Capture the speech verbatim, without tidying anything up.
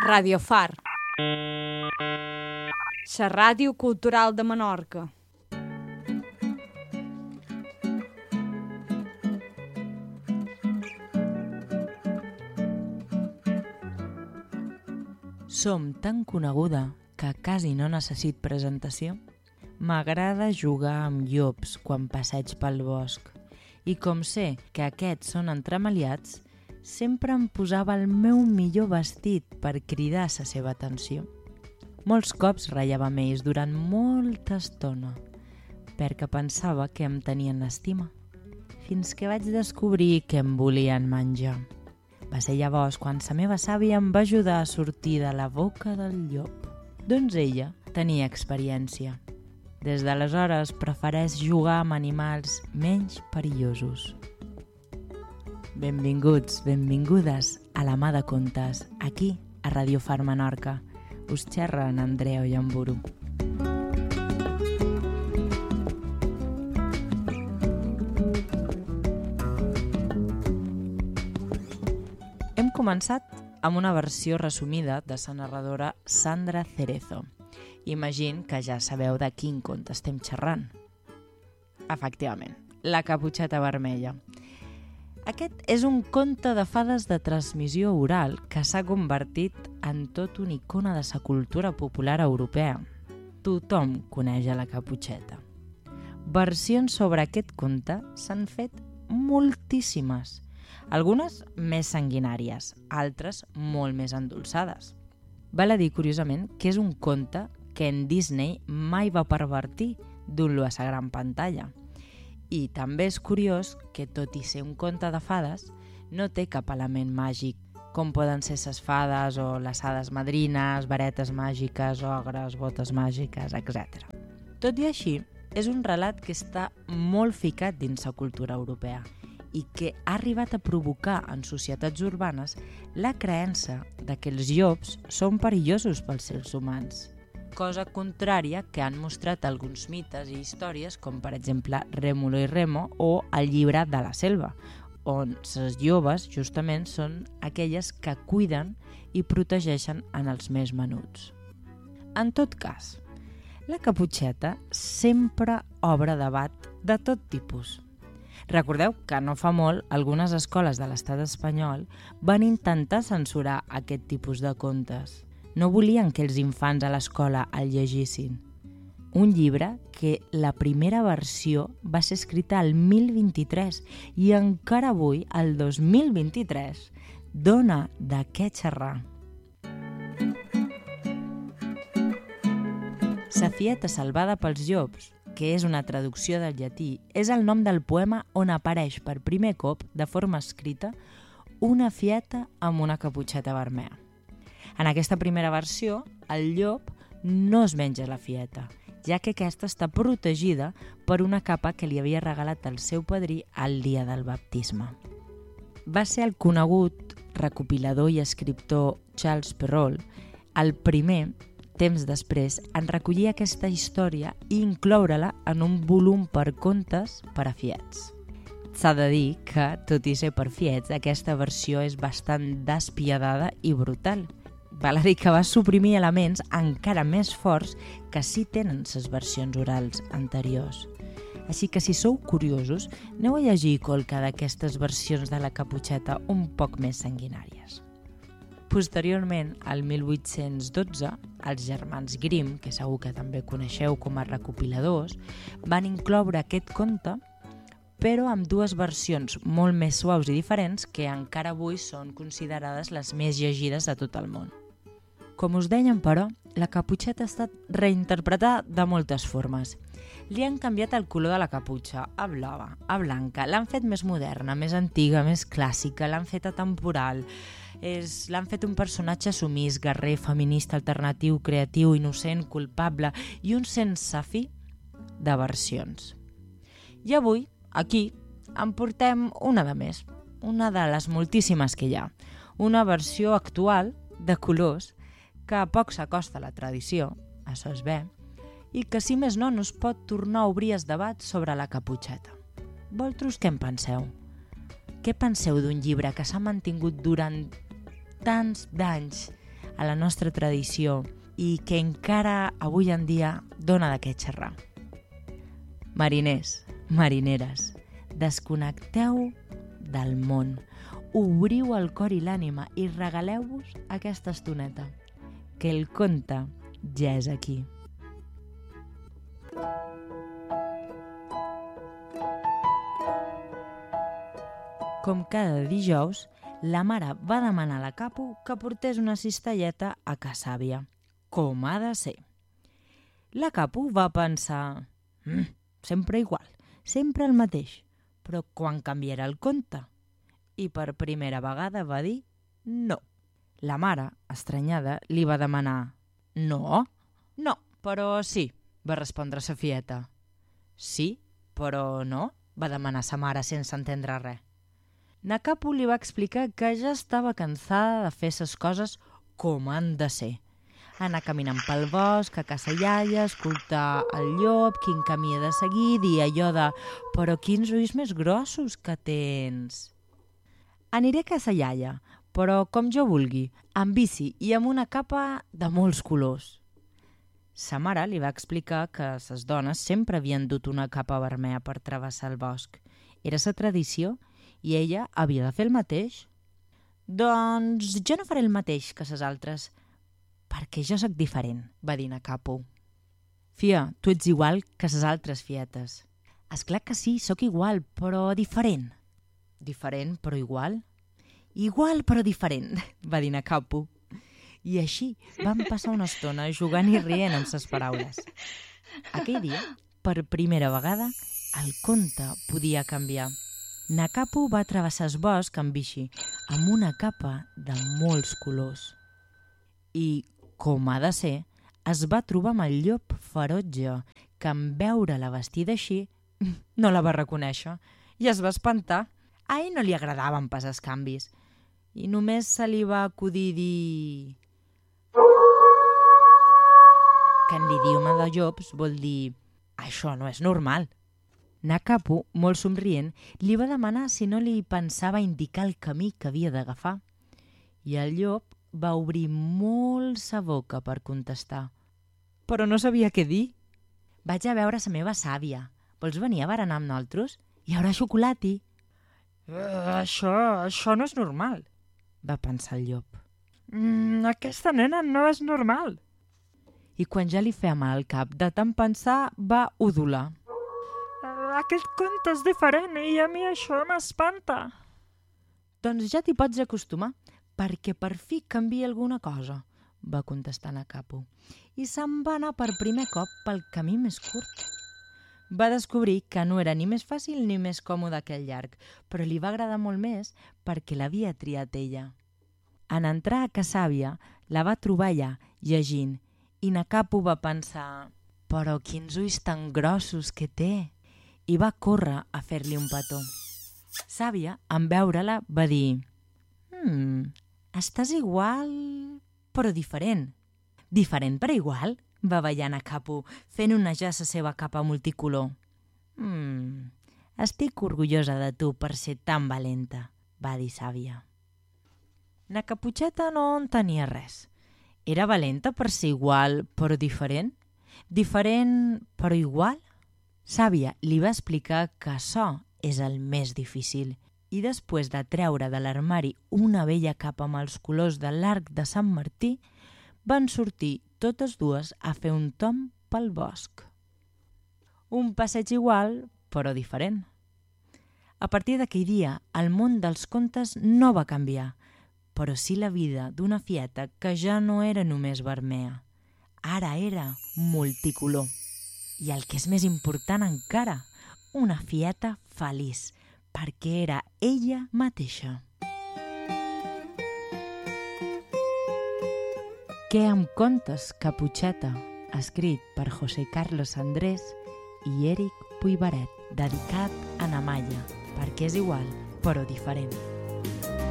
Radio Far, la ràdio cultural de Menorca. Som tan coneguda que quasi no necessit presentació. M'agrada jugar amb llops quan passeig pel bosc i com sé que aquests són entremaliats, sempre em posava el meu millor vestit per cridar la seva atenció. Molts cops ratllava amb ells durant molta estona, perquè pensava que em tenien estima, fins que vaig descobrir que em volien menjar. Va ser llavors quan la meva sàvia em va ajudar a sortir de la boca del llop. Doncs ella tenia experiència. Des d'aleshores prefereix jugar amb animals menys perillosos. Benvinguts, benvingudes a la Mà de Contes, aquí a Radio Far Menorca. Us xerra en Andrea Ollamburu. Hem començat amb una versió resumida de la narradora Sandra Cerezo. Imagino que ja sabeu de quin conte estem xerrant. Efectivament, La caputxeta vermella. Aquest és un conte de fades de transmissió oral que s'ha convertit en tot una icona de la cultura popular europea. Tothom coneix la caputxeta. Versions sobre aquest conte s'han fet moltíssimes. Algunes més sanguinàries, altres molt més endolçades. Val a dir, curiosament, que és un conte que en Disney mai va pervertir dur-lo a la gran pantalla. I també és curiós que, tot i ser un conte de fades, no té cap element màgic, com poden ser les fades o les hades madrines, varetes màgiques, ogres, botes màgiques, etcètera. Tot i així, és un relat que està molt ficat dins la cultura europea i que ha arribat a provocar en societats urbanes la creença de que els llops són perillosos pels éssers humans, cosa contrària que han mostrat alguns mites i històries com per exemple Rémulo i Remo o El llibre de la selva, on les llobes justament són aquelles que cuiden i protegeixen en els més menuts. En tot cas, la caputxeta sempre obre debat de tot tipus. Recordeu que no fa molt algunes escoles de l'estat espanyol van intentar censurar aquest tipus de contes. No volien que els infants a l'escola el llegissin. Un llibre que la primera versió va ser escrita al mil vint-i-tres i encara avui, el dos mil vint-i-tres, dona de què xerrar. La fieta salvada pels llops, que és una traducció del llatí, és el nom del poema on apareix per primer cop, de forma escrita, una fieta amb una caputxeta vermella. En aquesta primera versió, el llop no es menja la fieta, ja que aquesta està protegida per una capa que li havia regalat el seu padrí al dia del baptisme. Va ser el conegut recopilador i escriptor Charles Perrault el primer, temps després, en recollir aquesta història i incloure-la en un volum per contes per a fiets. S'ha de dir que, tot i ser per fiets, aquesta versió és bastant despiadada i brutal. Val a dir que va suprimir elements encara més forts que sí tenen les versions orals anteriors. Així que si sou curiosos, aneu a llegir qualque d'aquestes versions de la caputxeta un poc més sanguinàries. Posteriorment, al mil vuit-cents dotze, els germans Grimm, que segur que també coneixeu com a recopiladors, van incloure aquest conte, però amb dues versions molt més suaus i diferents que encara avui són considerades les més llegides de tot el món. Com us deien, però, la caputxeta ha estat reinterpretada de moltes formes. Li han canviat el color de la caputxa a blava, a blanca, l'han fet més moderna, més antiga, més clàssica, l'han fet atemporal, és, l'han fet un personatge sumís, guerrer, feminista, alternatiu, creatiu, innocent, culpable i un sense fi de versions. I avui, aquí, en portem una de més, una de les moltíssimes que hi ha, una versió actual de colors que a poc s'acosta a la tradició, això és bé, i que si més no no es pot tornar a obrir el debat sobre la caputxeta. Vosaltres què en penseu? Què penseu d'un llibre que s'ha mantingut durant tants d'anys a la nostra tradició i que encara avui en dia dona de què xerrar. Mariners, marineres, desconnecteu del món, obriu el cor i l'ànima i regaleu-vos aquesta estoneta, que el conte ja és aquí. Com cada dijous, la mare va demanar a la Capu que portés una cistelleta a casa àvia, com ha de ser. La Capu va pensar, mm, sempre igual, sempre el mateix, però quan canviarà el conte? I per primera vegada va dir no. La mare, estranyada, li va demanar no? No, però sí, va respondre sa fieta. Sí, però no? Va demanar sa mare sense entendre res. Na Capu li va explicar que ja estava cansada de fer ses coses com han de ser. Anar caminant pel bosc, a casa iaia, escoltar el llop, quin camí ha de seguir, dir allò de «però quins ulls més grossos que tens!». Aniré a casa iaia, però com jo vulgui, amb bici i amb una capa de molts colors. Sa mare li va explicar que ses dones sempre havien dut una capa vermella per travessar el bosc. Era sa tradició i ella havia de fer el mateix. Doncs jo no faré el mateix que ses altres, perquè jo sóc diferent, va dir na Capu. Fia, tu ets igual que ses altres fietes. Esclar que sí, sóc igual, però diferent. Diferent, però igual? Igual, però diferent, va dir na Capu. I així van passar una estona jugant i rient amb ses paraules. Aquell dia, per primera vegada, el conte podia canviar. Na Capu va travessar el bosc amb bici, amb una capa de molts colors. I, com ha de ser, es va trobar amb el llop ferotge, que en veure-la vestida així, no la va reconèixer i es va espantar. A ell no li agradaven pas els canvis i només se li va acudir dir que en l'idioma de llops vol dir «això no és normal». Na Capu, molt somrient, li va demanar si no li pensava indicar el camí que havia d'agafar. I el llop va obrir molt sa boca per contestar. Però no sabia què dir. Vaig a veure sa meva sàvia. Vols venir a berenar amb nosaltres? Hi haurà xocolati. Uh, això, això no és normal, va pensar el llop. Mm, aquesta nena no és normal. I quan ja li feia mal al cap de tant pensar, va udolar. Aquest conte és diferent i a mi això m'espanta. Doncs ja t'hi pots acostumar, perquè per fi canvia alguna cosa, va contestar na Capu. I se'n va anar per primer cop pel camí més curt. Va descobrir que no era ni més fàcil ni més còmode que el llarg, però li va agradar molt més perquè l'havia triat ella. En entrar a casa àvia, la va trobar allà, llegint, i na Capu va pensar «però quins ulls tan grossos que té!» i va córrer a fer-li un petó. Sàvia, en veure-la, va dir «Hmm, estàs igual, però diferent». «Diferent però igual?» va ballar na Capu, fent onejar la seva capa multicolor. «Hmm, estic orgullosa de tu per ser tan valenta», va dir Sàvia. Na Caputxeta no en tenia res. Era valenta per ser igual, però diferent? Diferent, però igual? Sàvia li va explicar que això és el més difícil i després de treure de l'armari una vella capa amb els colors de l'arc de Sant Martí, van sortir totes dues a fer un tomb pel bosc. Un passeig igual, però diferent. A partir d'aquell dia, el món dels contes no va canviar, però sí la vida d'una fieta que ja no era només vermella. Ara era multicolor. I el que és més important encara, una fieta feliç, perquè era ella mateixa. Què em contes, Caputxeta? Escrit per José Carlos Andrés i Eric Puibaret, dedicat a na Maya, perquè és igual, però diferent.